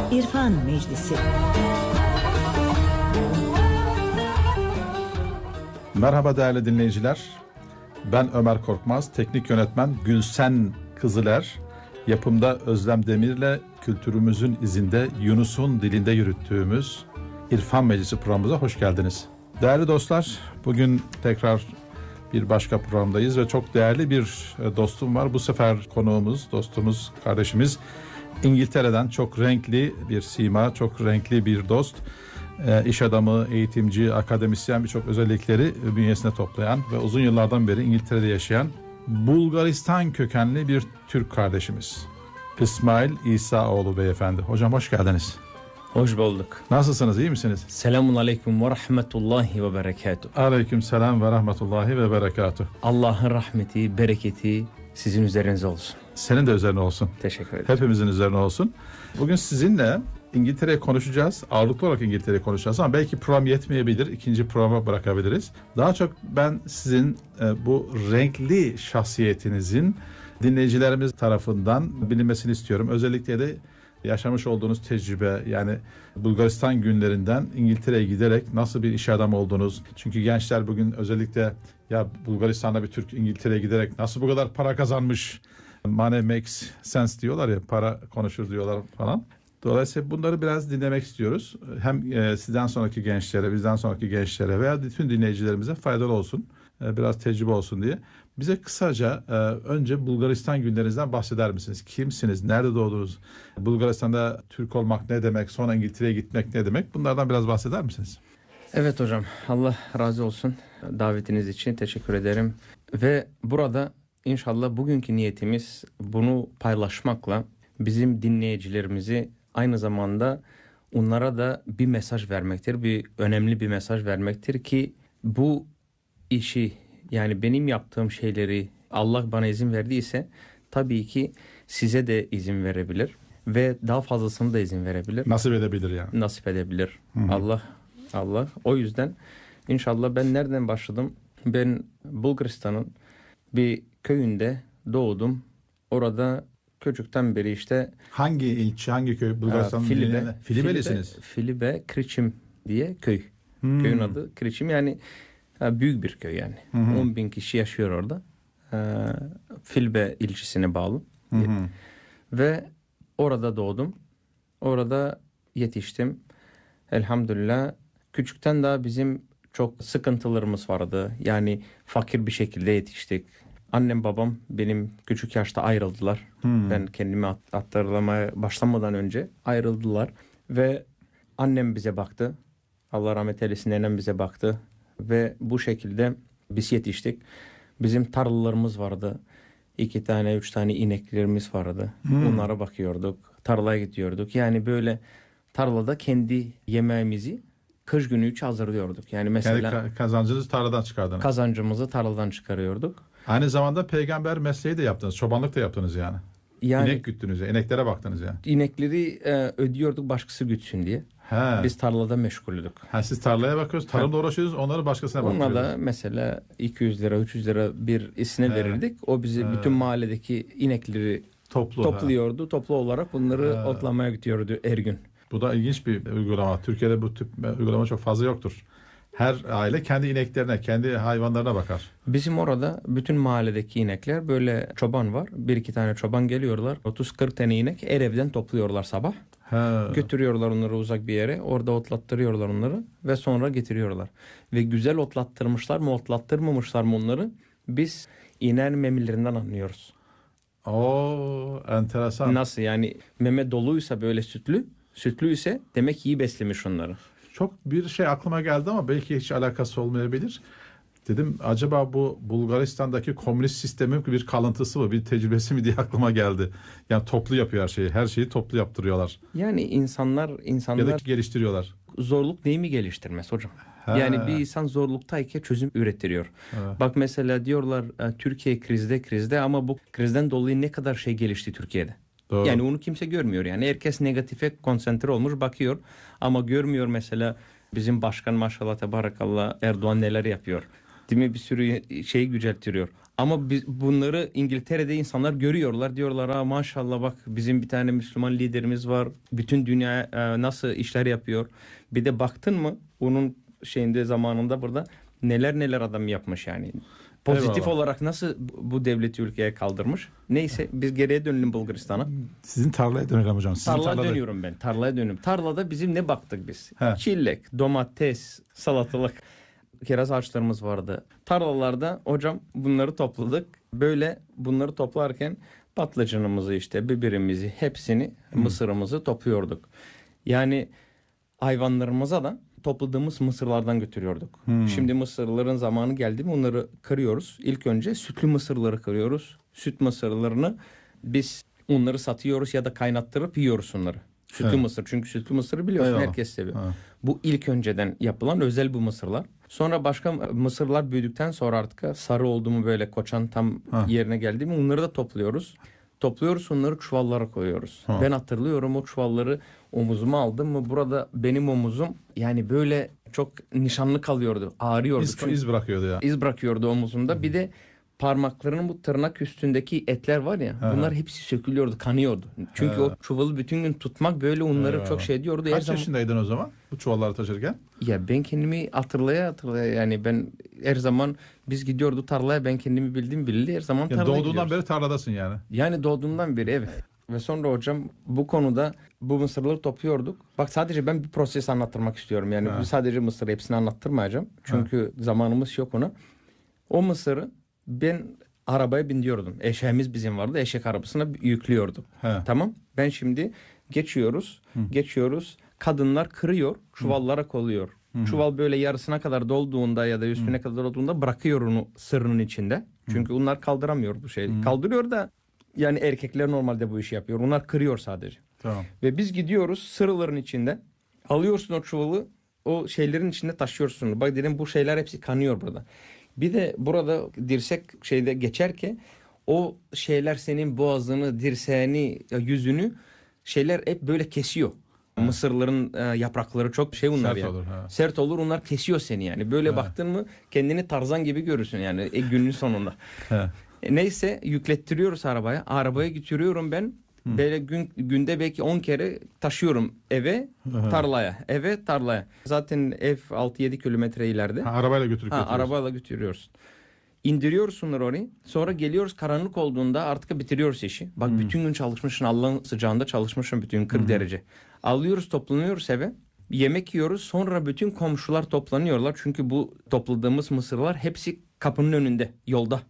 İrfan Meclisi. Merhaba değerli dinleyiciler. Ben Ömer Korkmaz, teknik yönetmen Gülsen Kızıler, yapımda Özlem Demir'le kültürümüzün izinde Yunus'un dilinde yürüttüğümüz İrfan Meclisi programımıza hoş geldiniz. Değerli dostlar, bugün tekrar bir başka programdayız ve çok değerli bir dostum var. Bu sefer konuğumuz, dostumuz, kardeşimiz İngiltere'den çok renkli bir sima, çok renkli bir dost. İş adamı, eğitimci, akademisyen, birçok özellikleri bünyesine toplayan ve uzun yıllardan beri İngiltere'de yaşayan Bulgaristan kökenli bir Türk kardeşimiz. İsmail İsaoğlu beyefendi. Hocam hoş geldiniz. Hoş bulduk. Nasılsınız, iyi misiniz? Selamun aleyküm ve rahmetullahi ve berekatuhu. Aleyküm selam ve rahmetullahi ve berekatuhu. Allah'ın rahmeti, bereketi sizin üzerinize olsun. Senin de üzerine olsun. Teşekkür ederim. Hepimizin üzerine olsun. Bugün sizinle İngiltere'yi konuşacağız. Ağırlıklı olarak İngiltere'yi konuşacağız ama belki program yetmeyebilir. İkinci programa bırakabiliriz. Daha çok ben sizin bu renkli şahsiyetinizin dinleyicilerimiz tarafından bilinmesini istiyorum. Özellikle de yaşamış olduğunuz tecrübe, yani Bulgaristan günlerinden İngiltere'ye giderek nasıl bir iş adamı oldunuz? Çünkü gençler bugün özellikle ya Bulgaristan'da bir Türk İngiltere'ye giderek nasıl bu kadar para kazanmış? Money makes sense diyorlar ya, para konuşur diyorlar falan. Dolayısıyla bunları biraz dinlemek istiyoruz. Hem sizden sonraki gençlere, bizden sonraki gençlere veya bütün dinleyicilerimize faydalı olsun. Biraz tecrübe olsun diye. Bize kısaca önce Bulgaristan günlerinizden bahseder misiniz? Kimsiniz? Nerede doğdunuz? Bulgaristan'da Türk olmak ne demek? Sonra İngiltere'ye gitmek ne demek? Bunlardan biraz bahseder misiniz? Evet hocam, Allah razı olsun davetiniz için teşekkür ederim. Ve burada inşallah bugünkü niyetimiz bunu paylaşmakla bizim dinleyicilerimizi aynı zamanda onlara da bir mesaj vermektir. Önemli bir mesaj vermektir ki bu işi, yani benim yaptığım şeyleri Allah bana izin verdiyse tabii ki size de izin verebilir ve daha fazlasını da izin verebilir. Nasip edebilir yani. Nasip edebilir. Hı-hı. Allah. O yüzden inşallah ben nereden başladım? Ben Bulgaristan'ın bir köyünde doğdum. Orada küçükten beri işte... Hangi ilçe, hangi köy? Bulgaristan'ın Filibelisiniz. Filibe Kriçim diye köy. Köyün adı Kriçim, yani büyük bir köy yani. 10.000 kişi yaşıyor orada. Filibe ilçesine bağlı. Ve orada doğdum. Orada yetiştim. Elhamdülillah. Küçükten daha bizim çok sıkıntılarımız vardı. Yani fakir bir şekilde yetiştik. Annem babam benim küçük yaşta ayrıldılar. Ben kendimi hatırlamaya başlamadan önce ayrıldılar. Ve annem bize baktı. Allah rahmet eylesin, nenem bize baktı. Ve bu şekilde biz yetiştik. Bizim tarlalarımız vardı. 2 tane 3 tane ineklerimiz vardı. Onlara bakıyorduk. Tarlaya gidiyorduk. Yani böyle tarlada kendi yemeğimizi kış günü için hazırlıyorduk. Yani mesela yani kazancınızı tarladan çıkardınız. Kazancımızı tarladan çıkarıyorduk. Aynı zamanda peygamber mesleği de yaptınız. Çobanlık da yaptınız yani. İnek güttünüz, ineklere baktınız yani. İnekleri ödüyorduk başkası gütsün diye. Biz tarlada meşguldük. Siz tarlaya bakıyorsunuz, tarımla uğraşıyorsunuz, onları başkasına bakıyorsunuz. Ona da mesela 200 lira, 300 lira bir isine verirdik. O bizi bütün mahalledeki inekleri topluyordu. Toplu olarak bunları otlamaya gidiyordu her gün. Bu da ilginç bir uygulama. Türkiye'de bu tip uygulama çok fazla yoktur. Her aile kendi ineklerine, kendi hayvanlarına bakar. Bizim orada bütün mahalledeki inekler, böyle çoban var. 1-2 tane çoban geliyorlar. 30-40 tane inek her evden topluyorlar sabah. Götürüyorlar onları uzak bir yere. Orada otlattırıyorlar onları ve sonra getiriyorlar. Ve güzel otlattırmışlar mı, otlattırmamışlar mı onları biz iner memelerinden anlıyoruz. Enteresan. Nasıl yani, meme doluysa böyle sütlü ise demek iyi beslemiş onları. Çok bir şey aklıma geldi ama belki hiç alakası olmayabilir. Dedim acaba bu Bulgaristan'daki komünist sistemin bir kalıntısı mı, bir tecrübesi mi diye aklıma geldi. Yani toplu yapıyor her şeyi. Her şeyi toplu yaptırıyorlar. Yani insanlar ya da geliştiriyorlar. Zorluk değil mi geliştirmez hocam? Yani bir insan zorluktayken çözüm üretiriyor. Bak mesela diyorlar Türkiye krizde ama bu krizden dolayı ne kadar şey gelişti Türkiye'de. Doğru. Yani onu kimse görmüyor. Yani herkes negatife konsantre olmuş bakıyor ama görmüyor mesela bizim başkan maşallah tebarakallah Erdoğan neler yapıyor. Değil mi? Bir sürü şey yüceltiyor. Ama bunları İngiltere'de insanlar görüyorlar. Diyorlar ha maşallah bak bizim bir tane Müslüman liderimiz var. Bütün dünya nasıl işler yapıyor. Bir de baktın mı onun şeyinde zamanında burada neler adam yapmış yani. Pozitif Eyvallah. olarak nasıl bu devleti ülkeye kaldırmış. Neyse biz geriye dönelim Bulgaristan'a. Sizin tarlaya dönelim hocam. Dönüyorum ben. Tarlaya dönüyorum. Tarlada bizim ne baktık biz? He. Çillek, domates, salatalık, kiraz ağaçlarımız vardı. Tarlalarda hocam bunları topladık. Böyle bunları toplarken patlıcanımızı işte biberimizi hepsini mısırımızı topluyorduk. Yani hayvanlarımıza da topladığımız mısırlardan götürüyorduk. Şimdi mısırların zamanı geldi mi onları kırıyoruz. İlk önce sütlü mısırları kırıyoruz. Süt mısırlarını biz onları satıyoruz ya da kaynattırıp yiyoruz onları. Sütlü mısır. Çünkü sütlü mısırı biliyorsun Eyvallah. herkes seviyor. Ha. Bu ilk önceden yapılan özel bu mısırlar. Sonra başka mısırlar büyüdükten sonra artık sarı oldu mu böyle koçan tam yerine geldi mi onları da topluyoruz. Topluyoruz onları çuvallara koyuyoruz. Ben hatırlıyorum o çuvalları omuzuma aldım mı burada benim omuzum yani böyle çok nişanlı kalıyordu. Ağrıyordu. İz bırakıyordu ya. İz bırakıyordu omuzumda. Bir de parmaklarının bu tırnak üstündeki etler var ya bunlar hepsi sökülüyordu, kanıyordu. Çünkü o çuvalı bütün gün tutmak böyle onları çok şey diyordu. Kaç yaşındaydın o zaman bu çuvalları taşırken? Ya ben kendimi hatırlaya yani ben her zaman biz gidiyorduk tarlaya ben kendimi bildim bileli her zaman tarlaya Doğduğundan gidiyoruz. beri tarladasın yani. Yani doğduğumdan beri evet. Ve sonra hocam bu konuda bu mısırları topluyorduk. Bak sadece ben bir proses anlattırmak istiyorum. Yani sadece mısır hepsini anlattırmayacağım. Çünkü zamanımız yok ona. O mısırı ben arabaya bindiriyordum. Eşeğimiz bizim vardı. Eşek arabasına yüklüyordum. Tamam. Ben şimdi geçiyoruz. Kadınlar kırıyor, çuvallara koyuyor. Çuval böyle yarısına kadar dolduğunda ya da üstüne kadar dolduğunda bırakıyor onu sırrının içinde. Çünkü onlar kaldıramıyor bu şeyi. Kaldırıyor da yani erkekler normalde bu işi yapıyor. Onlar kırıyor sadece. Tamam. Ve biz gidiyoruz sırların içinde. Alıyorsun o çuvalı o şeylerin içinde taşıyorsun. Bak dedim bu şeyler hepsi kanıyor burada. Bir de burada dirsek şeyde geçer ki o şeyler senin boğazını, dirseğini, yüzünü şeyler hep böyle kesiyor. Mısırların yaprakları çok şey bunlar Sert yani. olur, Sert olur onlar kesiyor seni yani. Böyle baktın mı kendini Tarzan gibi görürsün yani günün sonunda. Neyse yüklettiriyoruz arabaya. Arabaya götürüyorum ben. Böyle günde belki 10 kere taşıyorum eve, tarlaya. Eve, tarlaya. Zaten ev 6-7 kilometre ileride. Arabayla götürüyorsun. Arabayla götürüyoruz. İndiriyoruz onları oraya. Sonra geliyoruz karanlık olduğunda artık bitiriyoruz işi. Bak bütün gün çalışmışsın Allah'ın sıcağında çalışmışsın bütün 40 derece. Alıyoruz toplanıyoruz eve. Yemek yiyoruz. Sonra bütün komşular toplanıyorlar. Çünkü bu topladığımız mısırlar hepsi kapının önünde yolda.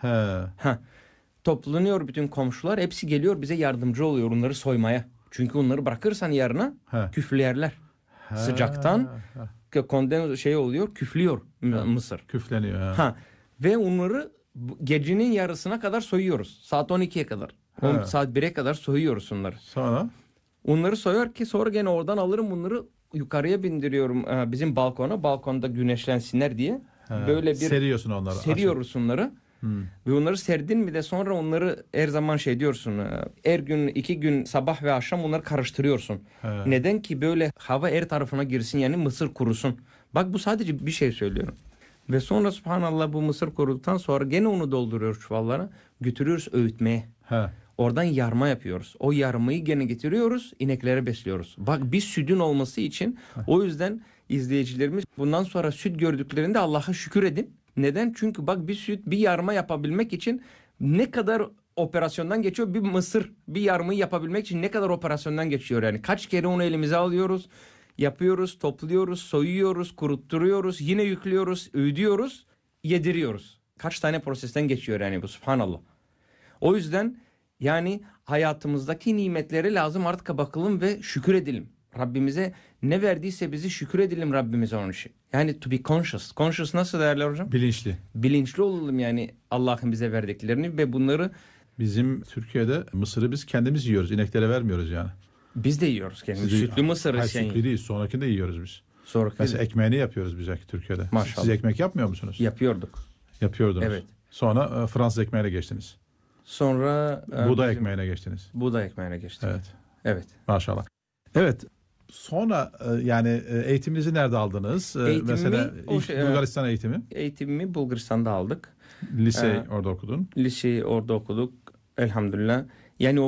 Toplanıyor bütün komşular. Hepsi geliyor bize yardımcı oluyor onları soymaya. Çünkü onları bırakırsan yarına küflerler. Sıcaktan konden şey oluyor küflüyor mısır. Küfleniyor. Ve onları gecenin yarısına kadar soyuyoruz. Saat 12'ye kadar. Saat 1'e kadar soyuyoruz onları. Sonra? Onları soyar ki sonra gene oradan alırım bunları yukarıya bindiriyorum bizim balkona. Balkonda güneşlensinler diye. Böyle bir seriyorsun onları. Seriyoruz onları. Ve onları serdin mi de sonra onları her zaman şey diyorsun. Her gün 2 gün sabah ve akşam onları karıştırıyorsun. Neden ki böyle hava her tarafına girsin yani mısır kurusun. Bak bu sadece bir şey söylüyorum. Ve sonra subhanallah bu mısır kuruduktan sonra gene onu dolduruyoruz çuvallara. Götürüyoruz öğütmeye. Oradan yarma yapıyoruz. O yarmayı gene getiriyoruz, ineklere besliyoruz. Bak bir sütün olması için o yüzden izleyicilerimiz bundan sonra süt gördüklerinde Allah'a şükür edin. Neden? Çünkü bak bir süt, bir yarma yapabilmek için ne kadar operasyondan geçiyor? Bir mısır, bir yarmayı yapabilmek için ne kadar operasyondan geçiyor? Yani kaç kere onu elimize alıyoruz, yapıyoruz, topluyoruz, soyuyoruz, kurutturuyoruz, yine yüklüyoruz, öğüdüyoruz, yediriyoruz. Kaç tane prosesten geçiyor yani bu subhanallah. O yüzden yani hayatımızdaki nimetleri lazım artık bakalım ve şükür edelim. Rabbimize ne verdiyse bizi şükür edelim Rabbimize onun için. Yani to be conscious. Conscious nasıl değerler hocam? Bilinçli. Bilinçli olalım yani Allah'ın bize verdiklerini ve bunları. Bizim Türkiye'de mısırı biz kendimiz yiyoruz. İneklere vermiyoruz yani. Biz de yiyoruz kendimiz. Sütlü mısırı. Hayır sütlü değil. Sonrakini de yiyoruz biz. Mesela ekmeğini yapıyoruz biz Türkiye'de. Maşallah. Siz ekmek yapmıyor musunuz? Yapıyorduk. Yapıyordunuz. Evet. Sonra Fransız ekmeğine geçtiniz. Sonra buğday ekmeğine geçtiniz. Buğday ekmeğine geçtik. Evet. Evet. Maşallah. Evet. Sonra yani eğitiminizi nerede aldınız? Eğitimimi Mesela ilk Bulgaristan eğitimi. Eğitimimi Bulgaristan'da aldık. Lise orada okudun. Liseyi orada okuduk. Elhamdülillah. Yani